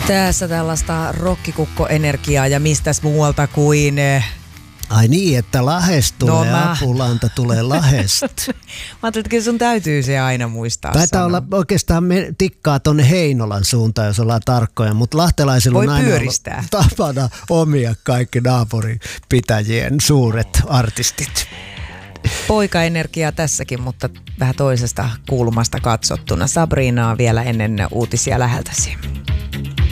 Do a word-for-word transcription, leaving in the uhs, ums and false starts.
Tässä tällaista rokkikukko-energiaa ja mistäs muualta kuin... Ai niin, että Lahes tulee, No mä- Apulanta tulee Lahesta. Mä ajattelin, että kyllä sun täytyy se aina muistaa Taitaa sanoa. olla oikeastaan me tikkaa tonne Heinolan suuntaan, jos ollaan tarkkoja, mutta lahtelaisilla Voi on aina pyöristää. ollut tapana omia kaikki naapuripitäjien suuret artistit. Poikaenergiaa tässäkin, mutta vähän toisesta kulmasta katsottuna. Sabrinaa vielä ennen uutisia läheltäsi.